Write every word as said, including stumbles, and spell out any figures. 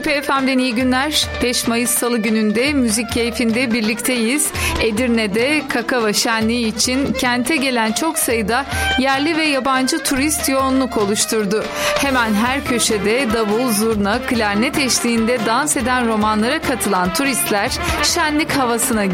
F M'den iyi günler. beş Mayıs Salı gününde müzik keyfinde birlikteyiz. Edirne'de kakava şenliği için kente gelen çok sayıda yerli ve yabancı turist yoğunluk oluşturdu. Hemen her köşede davul, zurna, klarnet eşliğinde dans eden romanlara katılan turistler şenlik havasına